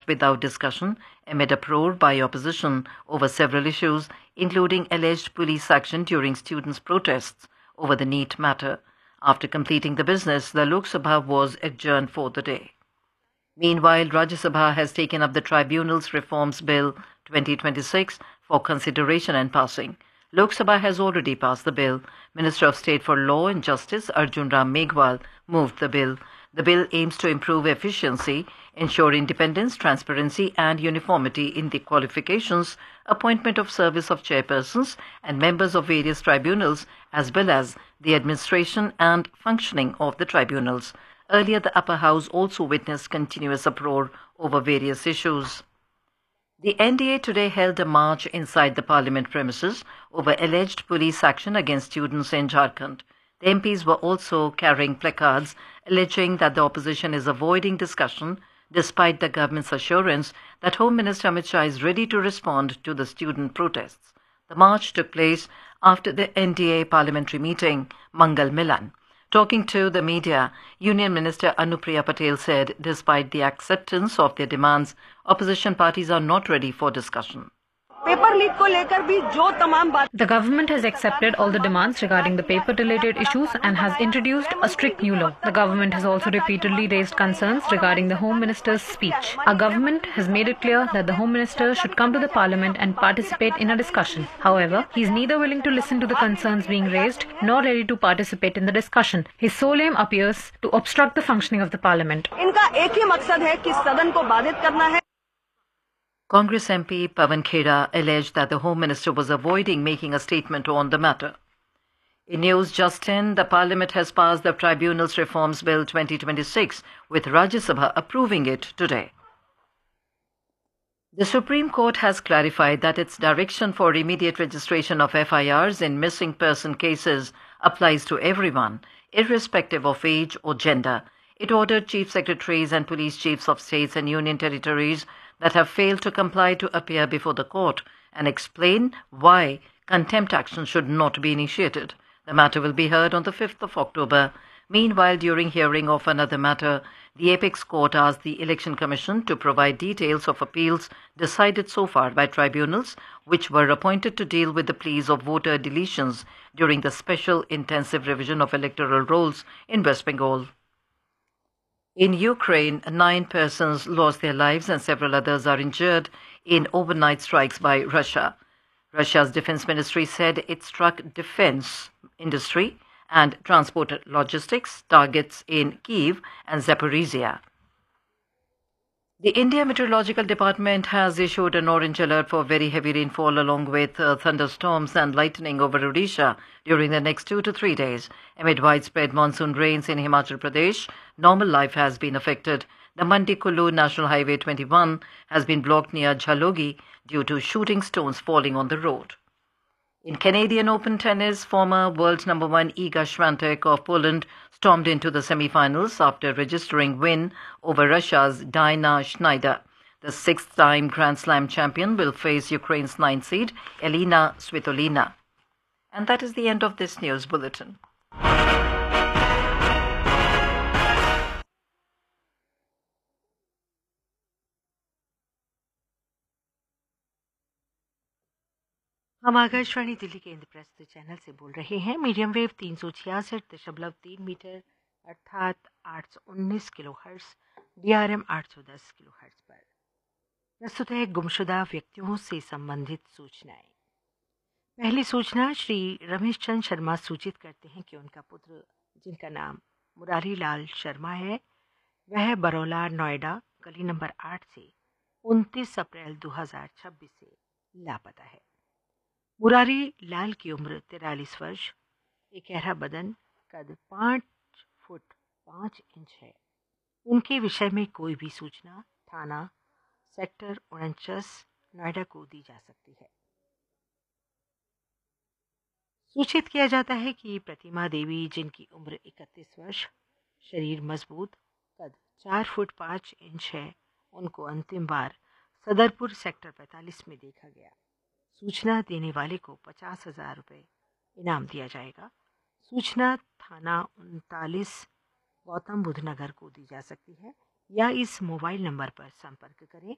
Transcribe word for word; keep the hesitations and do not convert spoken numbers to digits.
without discussion amid uproar by opposition over several issues, including alleged police action during students' protests over the NEET matter. After completing the business, the Lok Sabha was adjourned for the day. Meanwhile, Rajya Sabha has taken up the Tribunals Reforms Bill twenty twenty-six for consideration and passing. Lok Sabha has already passed the bill. Minister of State for Law and Justice Arjun Ram Meghwal moved the bill. The bill aims to improve efficiency, ensure independence, transparency and uniformity in the qualifications, appointment of service of chairpersons and members of various tribunals, as well as the administration and functioning of the tribunals. Earlier, the upper house also witnessed continuous uproar over various issues. The N D A today held a march inside the parliament premises over alleged police action against students in Jharkhand. The M Ps were also carrying placards alleging that the opposition is avoiding discussion despite the government's assurance that Home Minister Amit Shah is ready to respond to the student protests. The march took place after the N D A parliamentary meeting, Mangal Milan. Talking to the media, Union Minister Anupriya Patel said despite the acceptance of their demands, opposition parties are not ready for discussion. The government has accepted all the demands regarding the paper-related issues and has introduced a strict new law. The government has also repeatedly raised concerns regarding the Home Minister's speech. Our government has made it clear that the Home Minister should come to the Parliament and participate in a discussion. However, he is neither willing to listen to the concerns being raised nor ready to participate in the discussion. His sole aim appears to obstruct the functioning of the Parliament. Congress M P Pawan Khera alleged that the Home Minister was avoiding making a statement on the matter. In news just in, the Parliament has passed the Tribunals Reforms Bill twenty twenty-six, with Rajya Sabha approving it today. The Supreme Court has clarified that its direction for immediate registration of F I Rs in missing person cases applies to everyone, irrespective of age or gender. It ordered chief secretaries and police chiefs of states and union territories that have failed to comply to appear before the court and explain why contempt action should not be initiated. The matter will be heard on the fifth of October. Meanwhile, during hearing of another matter, the Apex Court asked the Election Commission to provide details of appeals decided so far by tribunals which were appointed to deal with the pleas of voter deletions during the special intensive revision of electoral rolls in West Bengal. In Ukraine, nine persons lost their lives and several others are injured in overnight strikes by Russia. Russia's defense ministry said it struck defense industry and transported logistics targets in Kyiv and Zaporizhia. The India Meteorological Department has issued an orange alert for very heavy rainfall along with uh, thunderstorms and lightning over Odisha during the next two to three days. Amid widespread monsoon rains in Himachal Pradesh, normal life has been affected. The Mandi Kullu National Highway twenty-one has been blocked near Jhalogi due to shooting stones falling on the road. In Canadian Open tennis, former world number one Iga Swiatek of Poland stormed into the semi-finals after registering win over Russia's Dina Schneider. The sixth-time Grand Slam champion will face Ukraine's ninth seed, Elina Svitolina. And that is the end of this news bulletin. हम आकाशवाणी दिल्ली के Indraprastha channel से बोल रहे हैं। Medium wave तीन सौ छियासठ दशमलव तीन मीटर अर्थात आठ सौ उन्नीस kilo hertz, D R M आठ सौ दस किलो हर्ट्स पर प्रस्तुत है गुमशुदा व्यक्तियों से संबंधित सूचनाएं। पहली सूचना, श्री रमेश चंद शर्मा सूचित करते हैं कि उनका पुत्र, जिनका नाम मुरारी लाल शर्मा है, वह बरौला नोएडा गली नंबर आठ से उनतीस अप्रैल दो हज़ार छब्बीस से लापता है। मुरारी लाल की उम्र तिरालीस वर्ष, एकहरा बदन, कद पाँच फुट पाँच इंच है। उनके विषय में कोई भी सूचना थाना सेक्टर उनचास नोएडा को दी जा सकती है। सूचित किया जाता है कि प्रतिमा देवी, जिनकी उम्र इकतीस वर्ष, शरीर मजबूत, कद चार फुट पाँच इंच है, उनको अंतिम बार सदरपुर सेक्टर पैंतालीस में देखा गया। सूचना देने वाले को पचास हजार रुपये इनाम दिया जाएगा। सूचना थाना उनतालीस गौतम बुद्ध नगर को दी जा सकती है या इस मोबाइल नंबर पर संपर्क करें